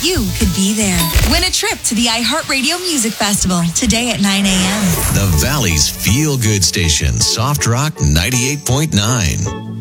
you could be there. Win a trip to the iHeartRadio Music Festival today at 9 a.m. The Valley's feel-good station, Soft Rock 98.9.